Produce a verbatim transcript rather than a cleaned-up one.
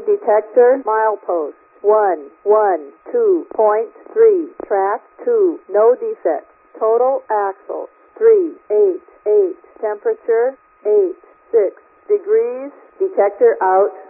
detector, milepost, one, one, two point three, track, two, no defects, total axle, three, eight, eight, temperature, eight, six degrees, detector out.